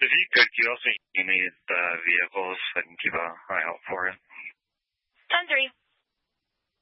If you could you also email the vehicles, I can keep an eye out for it. 10-3.